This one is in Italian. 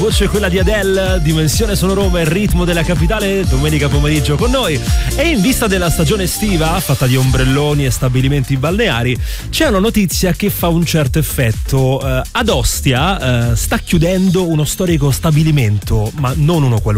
Voce quella di Adele, Dimensione sono Roma, il ritmo della capitale, domenica pomeriggio con noi. E in vista della stagione estiva, fatta di ombrelloni e stabilimenti balneari, c'è una notizia che fa un certo effetto. Ad Ostia sta chiudendo uno storico stabilimento, ma non uno qualunque.